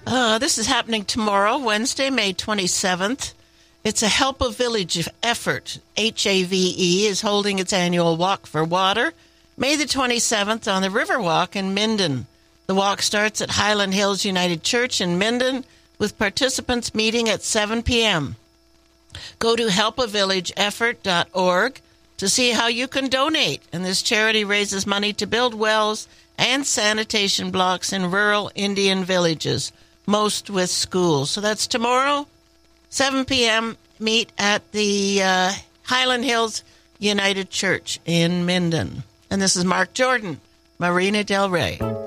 This is happening tomorrow, Wednesday, May 27th. It's a Help a Village effort. HAVE is holding its annual Walk for Water, May the 27th on the Riverwalk in Minden. The walk starts at Highland Hills United Church in Minden, with participants meeting at 7 p.m. Go to helpavillageeffort.org to see how you can donate. And this charity raises money to build wells and sanitation blocks in rural Indian villages, most with schools. So that's tomorrow, 7 p.m., meet at the Highland Hills United Church in Minden. And this is Mark Jordan, Marina Del Rey.